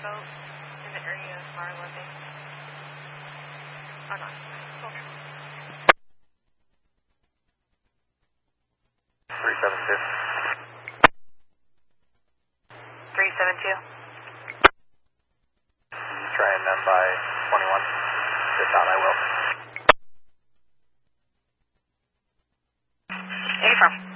boat in the area of Bar Living. Oh, no. Cool. 372. 372. Try and then by 21. If not, I will. Affirm.